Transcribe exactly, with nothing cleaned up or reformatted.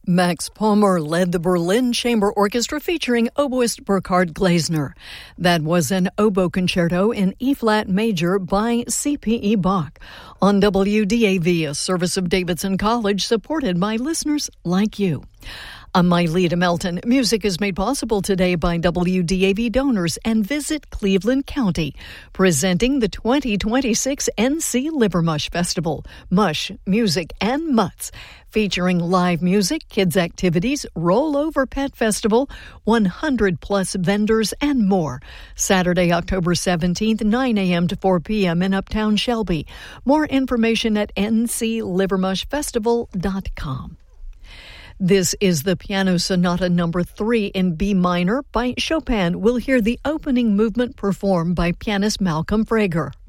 Max Palmer led the Berlin Chamber Orchestra featuring oboist Burkhard Gleisner. That was an oboe concerto in E-flat major by C P E Bach on W D A V, a service of Davidson College supported by listeners like you. I'm Myleta Melton. Music is made possible today by W D A V donors and Visit Cleveland County, presenting the twenty twenty-six N C Liver Mush Festival. Mush, music, and mutts, featuring live music, kids' activities, rollover pet festival, one hundred plus vendors, and more. Saturday, October seventeenth, nine a.m. to four p.m. in Uptown Shelby. More information at n c liver mush festival dot com. This is the Piano Sonata number three in B minor by Chopin. We'll hear the opening movement performed by pianist Malcolm Frager.